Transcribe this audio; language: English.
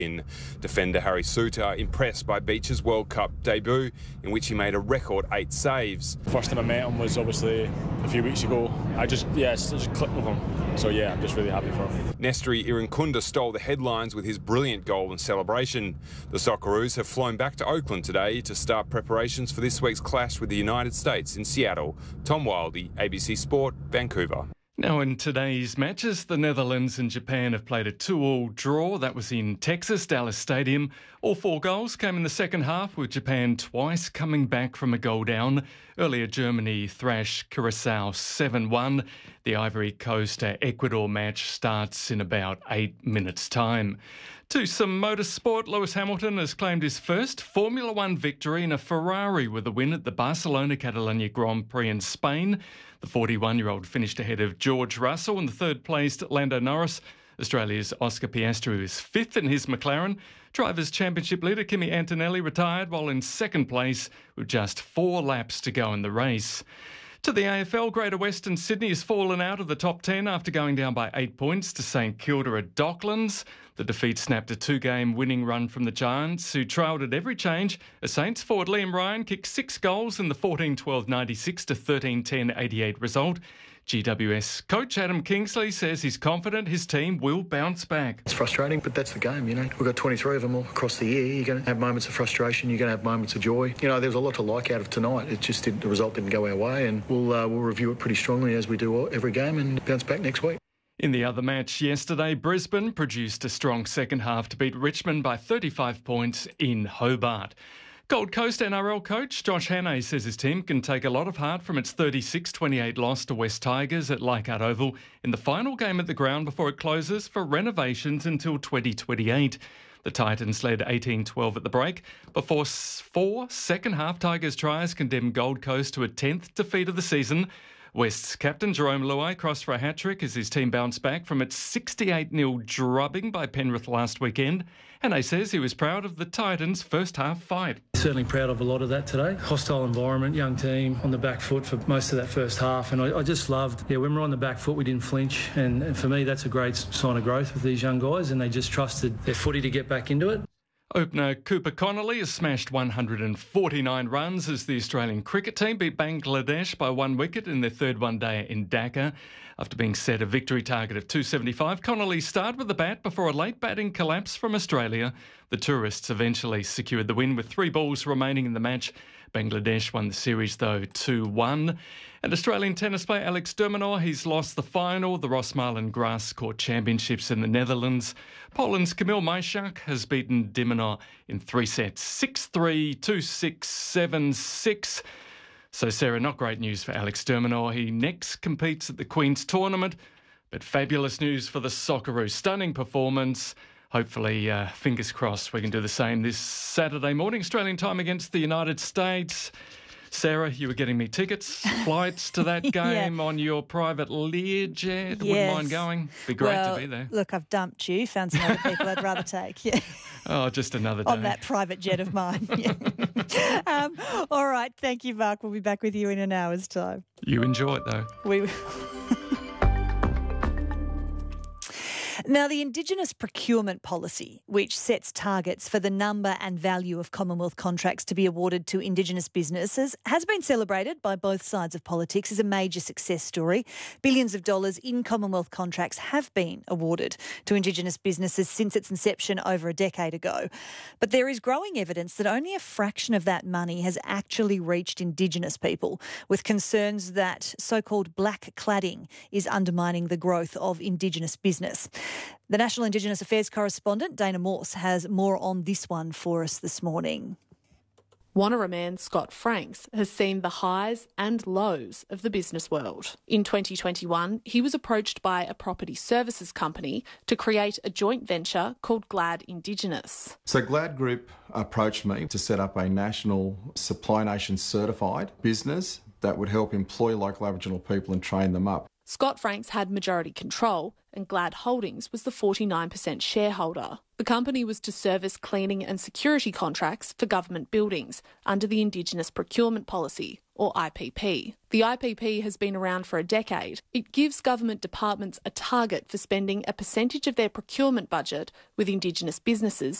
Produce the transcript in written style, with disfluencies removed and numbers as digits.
In defender Harry Suter impressed by Beach's World Cup debut, in which he made a record 8 saves. First time I met him was obviously a few weeks ago. I just clicked with him. So yeah, I'm just really happy for him. Nestri Irankunda stole the headlines with his brilliant goal and celebration. The Socceroos have flown back to Oakland today to start preparations for this week's clash with the United States in Seattle. Tom Wildey, ABC Sport, Vancouver. Now, in today's matches, the Netherlands and Japan have played a 2-2 draw. That was in Texas, Dallas Stadium. All 4 goals came in the second half, with Japan twice coming back from a goal down. Earlier, Germany thrashed Curacao 7-1. The Ivory Coast-Ecuador match starts in about 8 minutes' time. To some motorsport, Lewis Hamilton has claimed his first Formula One victory in a Ferrari with a win at the Barcelona-Catalunya Grand Prix in Spain. The 41-year-old finished ahead of George Russell and the third-placed Lando Norris. Australia's Oscar Piastri is 5th in his McLaren. Drivers' Championship leader Kimi Antonelli retired while in second place with just 4 laps to go in the race. To the AFL, Greater Western Sydney has fallen out of the top 10 after going down by 8 points to St Kilda at Docklands. The defeat snapped a 2-game winning run from the Giants, who trailed at every change as Saints forward Liam Ryan kicked 6 goals in the 14-12-96 to 13-10-88 result. GWS coach Adam Kingsley says he's confident his team will bounce back. It's frustrating, but that's the game, you know. We've got 23 of them all across the year. You're going to have moments of frustration. You're going to have moments of joy. You know, there was a lot to like out of tonight. It just the result didn't go our way, and we'll review it pretty strongly as we do every game and bounce back next week. In the other match yesterday, Brisbane produced a strong second half to beat Richmond by 35 points in Hobart. Gold Coast NRL coach Josh Hannay says his team can take a lot of heart from its 36-28 loss to West Tigers at Leichhardt Oval in the final game at the ground before it closes for renovations until 2028. The Titans led 18-12 at the break before 4 second-half Tigers tries condemned Gold Coast to a 10th defeat of the season. West's captain Jerome Luai crossed for a hat-trick as his team bounced back from its 68-0 drubbing by Penrith last weekend. And he says he was proud of the Titans' first-half fight. Certainly proud of a lot of that today. Hostile environment, young team on the back foot for most of that first half. And I just loved, when we're on the back foot, we didn't flinch. And for me, that's a great sign of growth with these young guys. And they just trusted their footy to get back into it. Opener Cooper Connolly has smashed 149 runs as the Australian cricket team beat Bangladesh by 1 wicket in their third one-day in Dhaka. After being set a victory target of 275, Connolly started with the bat before a late batting collapse from Australia. The tourists eventually secured the win with 3 balls remaining in the match. Bangladesh won the series, though, 2-1. And Australian tennis player Alex de Minaur, he's lost the final, the Rosmalen Grass Court Championships in the Netherlands. Poland's Kamil Majchrzak has beaten de Minaur in 3 sets, 6-3, 2-6, 7-6. So, Sarah, not great news for Alex de Minaur. He next competes at the Queen's Tournament, but fabulous news for the Socceroos. Stunning performance. Hopefully, fingers crossed, we can do the same this Saturday morning, Australian time against the United States. Sarah, you were getting me tickets, flights to that game on your private Learjet. Yes. Wouldn't mind going. Be great to be there. Look, I've dumped you, found some other people I'd rather take. Yeah. Oh, just another day. On that private jet of mine. Yeah. All right, thank you, Mark. We'll be back with you in an hour's time. You enjoy it, though. Now, the Indigenous Procurement Policy, which sets targets for the number and value of Commonwealth contracts to be awarded to Indigenous businesses, has been celebrated by both sides of politics as a major success story. Billions of dollars in Commonwealth contracts have been awarded to Indigenous businesses since its inception over a decade ago. But there is growing evidence that only a fraction of that money has actually reached Indigenous people, with concerns that so-called black cladding is undermining the growth of Indigenous business. The National Indigenous Affairs correspondent, Dana Morse, has more on this one for us this morning. Wanneroo man Scott Franks has seen the highs and lows of the business world. In 2021, he was approached by a property services company to create a joint venture called Glad Indigenous. So Glad Group approached me to set up a national Supply Nation certified business that would help employ local Aboriginal people and train them up. Scott Franks had majority control and Glad Holdings was the 49% shareholder. The company was to service cleaning and security contracts for government buildings under the Indigenous Procurement Policy, or IPP. The IPP has been around for a decade. It gives government departments a target for spending a percentage of their procurement budget with Indigenous businesses